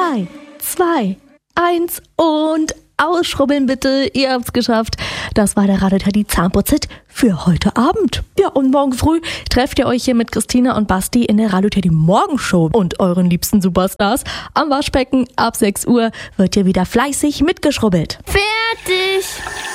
3, 2, 1 und ausschrubbeln bitte. Ihr habt's geschafft. Das war der Radio Teddy Zahnputz-Hit für heute Abend. Ja, und morgen früh trefft ihr euch hier mit Christina und Basti in der Radio Teddy Morgenshow und euren liebsten Superstars. Am Waschbecken ab 6 Uhr wird hier wieder fleißig mitgeschrubbelt. Fertig!